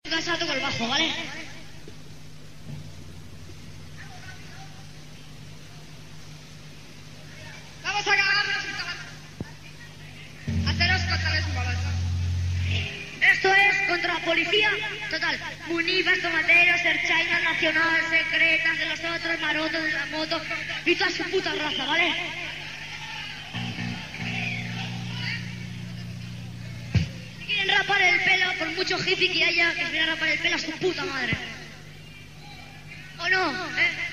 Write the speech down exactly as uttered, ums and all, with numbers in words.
Casa toco el bajo, ¿vale? Vamos a acabarnos haceros contarles un balanza. Esto es contra la policía. Total, Munivas, Tomateros, Erchaina, Nacional, Secretas de los otros, Marotos de la moto y toda su puta raza, ¿vale? Si quieren rapar el pelo, por mucho hippie que haya, que se viene a rapar el pelo a su puta madre. ¿O no? ¿Eh?